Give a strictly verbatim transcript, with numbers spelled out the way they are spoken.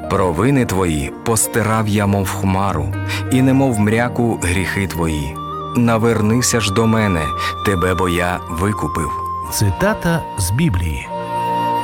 Провини твої постирав я, мов хмару, і немов мряку гріхи твої. Навернися ж до мене, тебе бо я викупив. Цитата з Біблії.